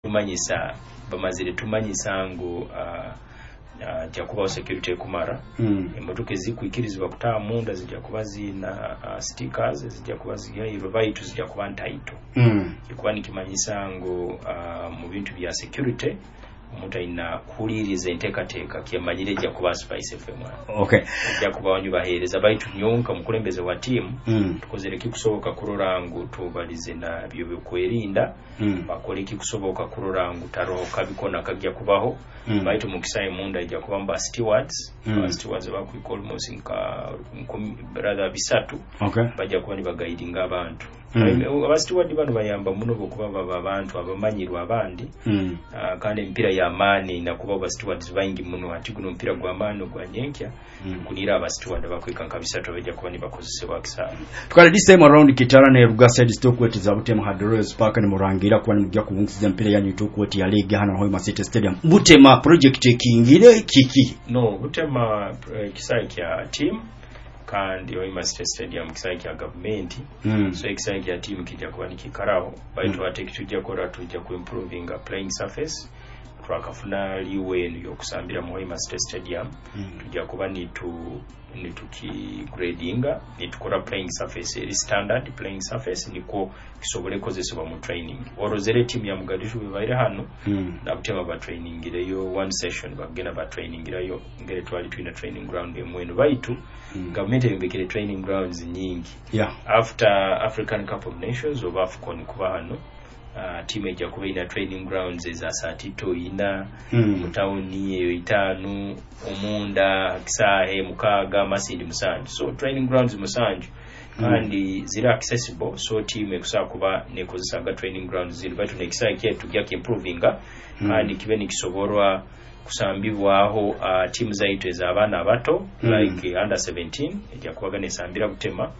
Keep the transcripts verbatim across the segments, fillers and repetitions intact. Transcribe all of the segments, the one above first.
tumanyisa bamazire tumanyisa ngo uh, uh, jakuba security kumara mm. emotoka ezikwikirizibwa kutaba munda zijja kuba zina uh, stickers zijja kuba ziyairo baitu zijja kuba ntaito mm. ikuba nikimanyisa ngo uh, mu bintu bya security omuntu alina kuwuliriza enteekateeka kyemanyire ejja kuba Spice F M. Okay. Ejja kuba wanyu baheereza baitu nyonka mukulembeze wa tiimu mm. tukozere kikusoboka kurora ngu tubalize na byo byokwerinda mm. bakole kikusoboka kurora ngu taroka bikona kajja kubaho mm. baitu mukisaye munda ejja kuba mba stewards mm. stewards bakwiko almost nka brother bisatu okay. bajja kuba ni bagaidinga abantu mm. aba steward bano bayamba muno bokuba baba abantu abamanyirwa abandi mm. uh, kandi mpira ya amani na kuba aba stewards bangi muno ati guno mpira gwa amani gwa nyenkya mm. kunira aba steward bakwika nkabisatu bajja kuba ni bakozesebwa kisana tukale this time around Kitara ne Rugaside Stockport za Butema Hadroes Park ni murangira kwa ni mujja kubunziza mpira yanyu Stockport ya league hana Hoima City Stadium Butema project ekingire kiki no Butema uh, kisayi kya team kandi Hoima City Stadium kisayi kya government mm. so kisayi kya team kijja kuba nikikaraho baitu mm. ate kitujja kora tujja ku improving a playing surface twakafuna liwe yokusambira mu Hoima City Stadium mm. tujja kuba nitu nituki gradinga nitukora playing surface eri standard playing surface niko kisobole kozesebwa mu training orozere team ya Mugadishu bibaire hano mm. na Butema ba training ireyo one session bagena ba training ireyo ngere twali twina training ground emweno baitu mm. government embekere training grounds nyingi yeah. after African Cup of Nations of AFCON kuba hano Uh, team ejja kuba ina training grounds eza satito ina mm. mutauni eyo itanu omunda kisahe mukaga masindi musanju so training grounds musanju mm. and zira accessible so team ekusa kuba nekozesa training grounds ziri batu nekisahe kyetu gya improving mm. and kibe nikisoborwa kusambibwaho uh, team zaitu eza abana abato mm. like uh, under seventeen ejja kuba ganesambira Butema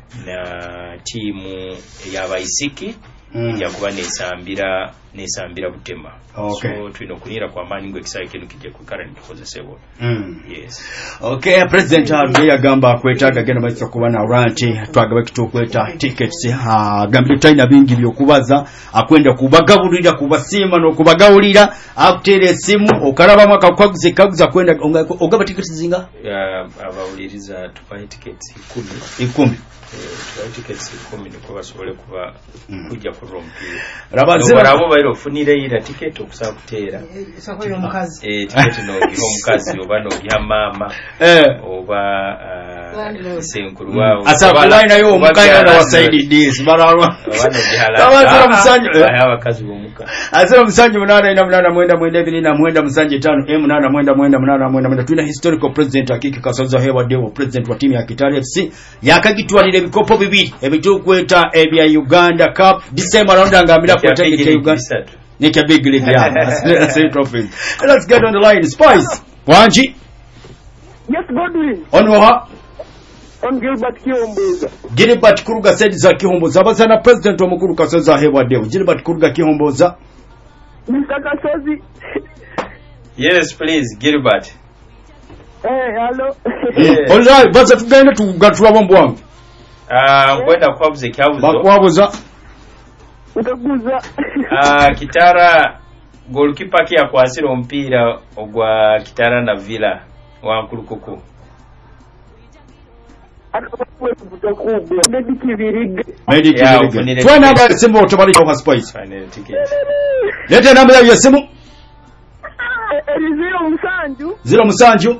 na timu ya baisiki mm. ya kuba nesambira nesambira Butema okay. so twino kunira kwa mani ngo kisaye kinu kije kukara nikozesebo mm. yes okay president Harvey agamba kwetaga gena bayitsa kuba na ranti twagaba kitokweta tickets ha gambye tayina bingi byokubaza akwenda kubagabulira kubasima no kubagawulira akutere simu okaraba mwaka kwaguze kaguza kwenda ogaba tickets zinga ya abawuliriza tupaye tickets ikumi ikumi eh tickets ikumi niko basobole kuba mm. kujja ku rompiro rabazira barabo bayiro funire ira ticket okusa kutera isako yo mukazi eh ticket no giho mukazi oba no giha mama eh oba uh, senkuru wao asa kubaina yo omukaya na wasaidi dis bararwa abana gihala abazira musanyo aya bakazi bomuka azira musanyo munana ina munana mwenda mwenda bini na mwenda musanje tano e munana mwenda mwenda munana mwenda mwenda tuna historical president akiki kasoza hewa dewo president wa timu ya Kitale F C yakagitwalire bikopo bibiri ebitukweta ebya Uganda Cup December round angamira kwa tege Uganda Nika big league ya say trophies. Let's get on the line. Spice Wanji yes Godwin on wa on Gilbert Kihomboza Gilbert Kuruga said za Kihomboza abazana president wa mukuru kasoza hewa dewo Gilbert Kuruga Kihomboza Mister Kasozi yes please Gilbert eh hello yeah. Alright baza tugenda tugatula bombo wangu ah kwenda kwabuze kyabuzo bakwabuza utaguza ah Kitara goalkeeper kia kwasira ompira ogwa Kitara na Villa wa Nkulukoko atakawe kutakubwa mediki virige mediki virige twa namba simu otobali kwa Spice final ticket leta namba ya simu zero musanju zero musanju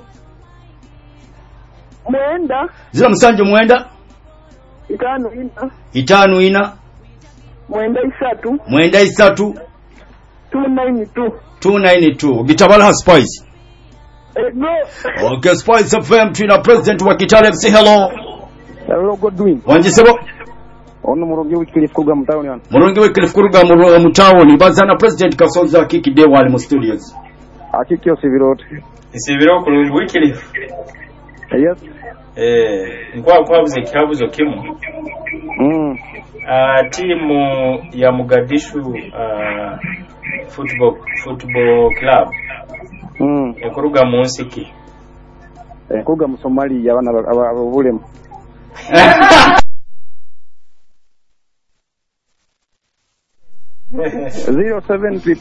mwenda zero musanju mwenda itano ina itano ina mwenda isatu mwenda isatu two nine two two nine two gitabala Spice ego okay Spice F M twina president wa Kitale F C hello hello Godwin wanjisebo ono muronge wikilifu kuruga mutawoni hano muronge wikilifu kuruga mutawoni bazana president Kasonza kiki dewa ali mu studios akiki osibirote isibiro ku wikilifu yes eh ngwa kwabuze kyabuzo kimu mm Uh, timu ya Mugadishu uh, football football club mm ekuruga munsiki ekuruga mu Somalia abana abulemu zero seven